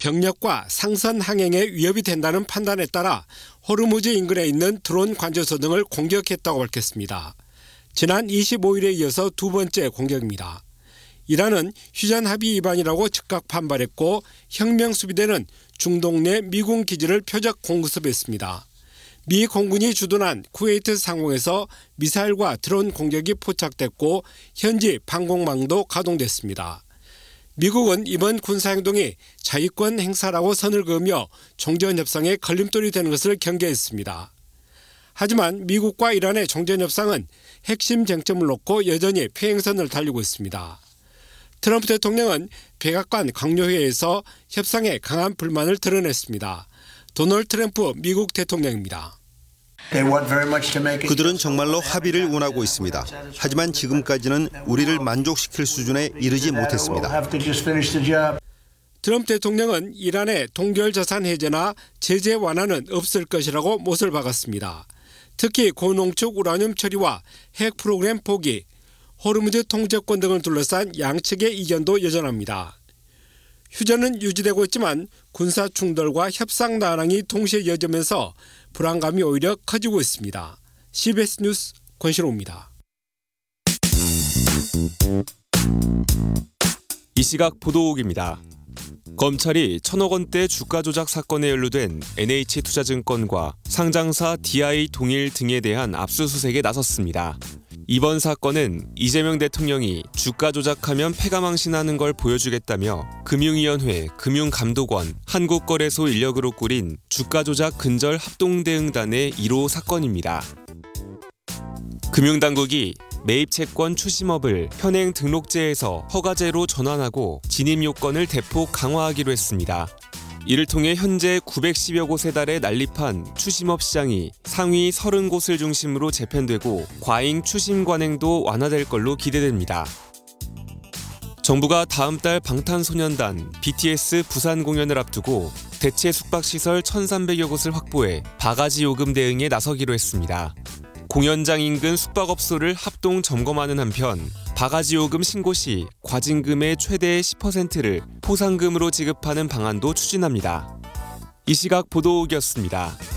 병력과 상선 항행에 위협이 된다는 판단에 따라 호르무즈 인근에 있는 드론 관제소 등을 공격했다고 밝혔습니다. 지난 25일에 이어서 두 번째 공격입니다. 이란은 휴전 합의 위반이라고 즉각 반발했고 혁명수비대는 중동 내 미군 기지를 표적 공습했습니다. 미 공군이 주둔한 쿠웨이트 상공에서 미사일과 드론 공격이 포착됐고 현지 방공망도 가동됐습니다. 미국은 이번 군사행동이 자위권 행사라고 선을 그으며 종전협상에 걸림돌이 되는 것을 경계했습니다. 하지만 미국과 이란의 종전협상은 핵심 쟁점을 놓고 여전히 평행선을 달리고 있습니다. 트럼프 대통령은 백악관 강요회에서 협상에 강한 불만을 드러냈습니다. 도널드 트럼프 미국 대통령입니다. 그들은 정말로 합의를 원하고 있습니다. 하지만 지금까지는 우리를 만족시킬 수준에 이르지 못했습니다. 트럼프 대통령은 이란의 동결자산 해제나 제재 완화는 없을 것이라고 못을 박았습니다. 특히 고농축 우라늄 처리와 핵 프로그램 포기, 호르무즈 통제권 등을 둘러싼 양측의 이견도 여전합니다. 휴전은 유지되고 있지만 군사 충돌과 협상 난항이 동시에 이어지면서 불안감이 오히려 커지고 있습니다. CBS 뉴스 권신호입니다. 이 시각 보도국입니다. 검찰이 1,000억 원대 주가 조작 사건에 연루된 NH투자증권과 상장사 DI 동일 등에 대한 압수수색에 나섰습니다. 이번 사건은 이재명 대통령이 주가 조작하면 패가망신하는 걸 보여주겠다며 금융위원회, 금융감독원, 한국거래소 인력으로 꾸린 주가 조작 근절 합동대응단의 1호 사건입니다. 금융당국이 매입채권 추심업을 현행 등록제에서 허가제로 전환하고 진입 요건을 대폭 강화하기로 했습니다. 이를 통해 현재 910여 곳에 달해 난립한 추심업 시장이 상위 30곳을 중심으로 재편되고 과잉 추심 관행도 완화될 걸로 기대됩니다. 정부가 다음 달 방탄소년단 BTS 부산 공연을 앞두고 대체 숙박시설 1,300여 곳을 확보해 바가지 요금 대응에 나서기로 했습니다. 공연장 인근 숙박업소를 합동 점검하는 한편 바가지 요금 신고 시 과징금의 최대 10%를 포상금으로 지급하는 방안도 추진합니다. 이 시각 보도국이었습니다.